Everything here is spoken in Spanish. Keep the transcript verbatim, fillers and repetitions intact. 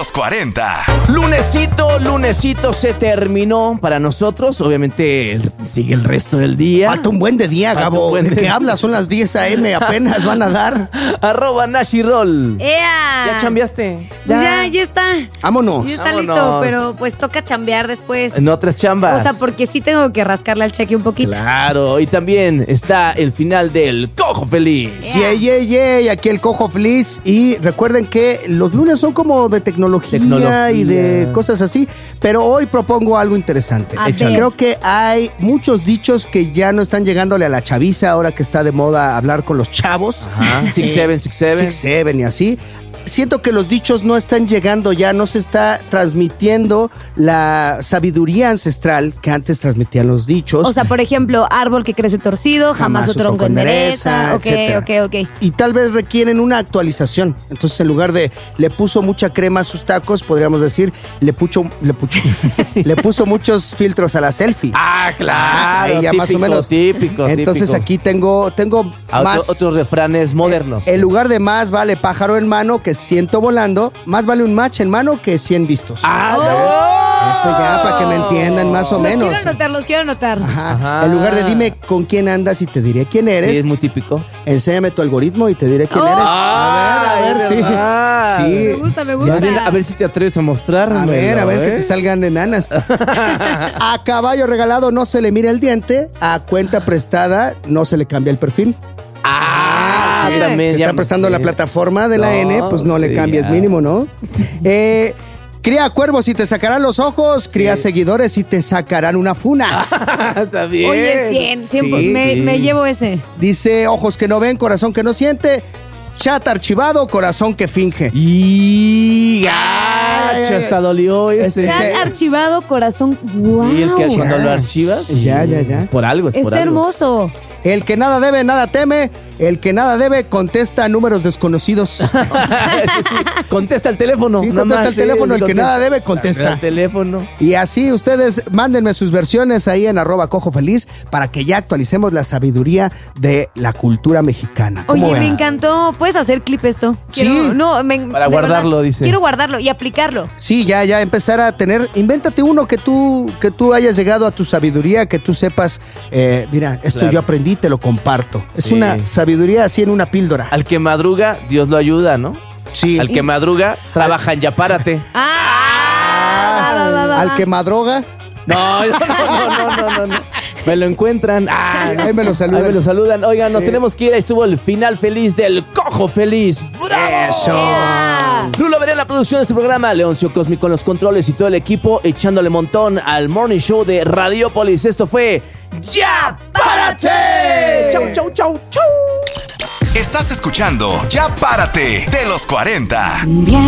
los cuarenta. Lunesito, lunesito se terminó para nosotros. Obviamente sigue el resto del día. Falta un buen de día, Gabo. buen ¿De de qué día. hablas? Son las diez a.m. apenas van a dar. Arroba Nashirol. ¡Ea! ¿Ya chambeaste? Pues ya, ya está. Vámonos. Ya está Vámonos. listo, pero pues toca chambear después. En otras chambas. O sea, porque sí tengo que rascarle al cheque un poquito. Claro, y también está el final del Cojo Feliz. Yeah, yeah, yeah. Aquí el Cojo Feliz. Y recuerden que los lunes son como de tecnología, Tecnología. y de cosas así. Pero hoy propongo algo interesante. A ver. Creo que hay muchos dichos que ya no están llegándole a la chaviza ahora que está de moda hablar con los chavos. Ajá, six seven, six seven. Six seven y así. Siento que los dichos no están llegando ya, no se está transmitiendo la sabiduría ancestral que antes transmitían los dichos. O sea, por ejemplo, árbol que crece torcido, jamás, su tronco endereza. Ok, etcétera. ok, ok. Y tal vez requieren una actualización. Entonces, en lugar de le puso mucha crema a sus tacos, podríamos decir le puso, le puso, le puso muchos filtros a la selfie. Ah, claro. Ahí ya típico, más o menos. Típico, Entonces típico. aquí tengo, tengo Ah, más. otro- otros refranes modernos. En lugar de más vale pájaro en mano que ciento volando, más vale un match en mano que cien vistos. Ah, Eso ya, para que me entiendan más o Los menos. quiero anotar, los quiero anotar. Ajá. Ajá. En lugar de dime con quién andas y te diré quién eres, Sí, es muy típico. enséñame tu algoritmo y te diré quién Oh. eres. A ver, a ver, Ay, sí. ¿verdad? Sí. Me gusta, me gusta. Más bien, a ver si te atreves a mostrarme. A ver, a ver que te salgan enanas. A caballo regalado no se le mira el diente, a cuenta prestada no se le cambia el perfil. Ah, Sí, también. te ya está me prestando sé. la plataforma de la No, N, pues no le sí, cambies ya. mínimo, ¿no? Eh, cría cuervos y te sacarán los ojos, cría seguidores y te sacarán una funa. Está bien. Oye, cien, cien, Sí, me, sí. me llevo ese. Dice, ojos que no ven, corazón que no siente, chat archivado, corazón que finge. Y gacho, Ay, hasta dolió ese. ese- Chat sí. archivado, corazón. ¡Wow! Y el que Ya. cuando lo archivas. y- Ya, ya, ya. Por algo, es por Está algo. hermoso. El que nada debe, nada teme. El que nada debe, contesta a números desconocidos. Sí, Sí, contesta el teléfono. nada contesta más, el teléfono. sí, El que nada debe, contesta. El teléfono. Y así ustedes mándenme sus versiones ahí en arroba cojo feliz para que ya actualicemos la sabiduría de la cultura mexicana. ¿Cómo Oye, ven? me encantó. ¿Puedes hacer clip esto? Sí. No, me- Para de guardarlo, verdad, dice. Quiero guardarlo y aplicarlo. Sí, ya, ya empezar a tener, invéntate uno que tú, que tú hayas llegado a tu sabiduría, que tú sepas, eh, mira, esto Claro. yo aprendí, te lo comparto. Es Sí. una sabiduría así en una píldora. Al que madruga, Dios lo ayuda, ¿no? Sí. Al que madruga, trabaja en Yapárate. Ah, va, va, va, Al va. que madroga, No, no, no, no, no, no, no. Me lo encuentran. Ah, ahí me lo saludan. Ahí me lo saludan. Oigan, nos Sí. tenemos que ir. Ahí estuvo el final feliz del Cojo Feliz. ¡Bravo! Eso. Yeah. Rulo Veré en la producción de este programa, Leoncio Cósmico en los controles y todo el equipo echándole montón al Morning Show de Radiopolis. Esto fue ¡Ya Párate! ¡Chau, chau, chau, chau! Estás escuchando Ya Párate de los cuarenta.